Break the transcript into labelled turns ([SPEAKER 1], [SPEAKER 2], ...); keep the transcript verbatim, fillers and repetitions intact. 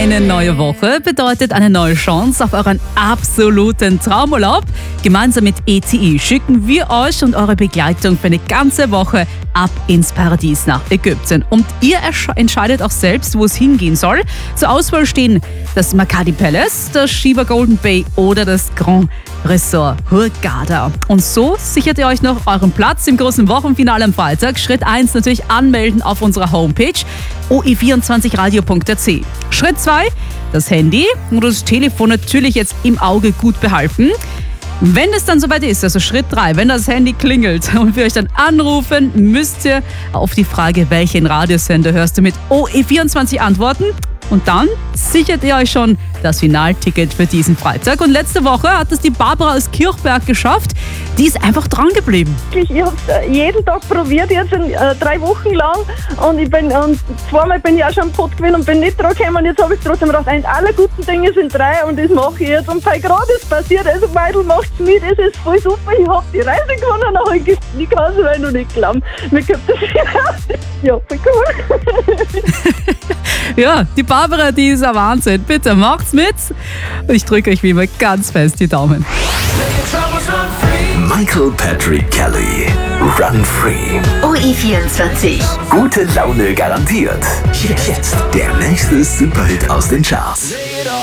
[SPEAKER 1] Eine neue Woche bedeutet eine neue Chance auf euren absoluten Traumurlaub. Gemeinsam mit E T I schicken wir euch und eure Begleitung für eine ganze Woche ab ins Paradies nach Ägypten. Und ihr entscheidet auch selbst, wo es hingehen soll. Zur Auswahl stehen das Makati Palace, das Shiva Golden Bay oder das Grand Resort Hurghada. Und so sichert ihr euch noch euren Platz im großen Wochenfinale am Freitag. Schritt eins natürlich anmelden auf unserer Homepage o e vierundzwanzig radio punkt a c. Schritt zwei, das Handy und das Telefon natürlich jetzt im Auge gut behalten. Wenn es dann soweit ist, also Schritt drei, wenn das Handy klingelt und wir euch dann anrufen, müsst ihr auf die Frage, welchen Radiosender hörst du mit O E vierundzwanzig antworten. Und dann sichert ihr euch schon das Finalticket für diesen Freitag. Und letzte Woche hat es die Barbara aus Kirchberg geschafft. Die ist einfach dran geblieben.
[SPEAKER 2] Ich habe es jeden Tag probiert, jetzt in, äh, drei Wochen lang. Und ich bin und zweimal bin ich auch schon am Pott gewesen und bin nicht dran gekommen. Und jetzt habe ich trotzdem gedacht, eins aller guten Dinge sind drei und das mache ich jetzt. Und weil gerade ist passiert, also Meidl macht es mit, es ist voll super. Ich habe die Reise gewonnen, aber ich, ich kann es noch nicht glauben. Mir gibt das ja, voll cool.
[SPEAKER 1] Ja, die Barbara, die ist ein Wahnsinn. Bitte macht's mit. Ich drücke euch wie immer ganz fest die Daumen.
[SPEAKER 3] Michael Patrick Kelly. Run Free.
[SPEAKER 4] O E vierundzwanzig.
[SPEAKER 3] Gute Laune garantiert. Jetzt der nächste Superhit aus den Charts.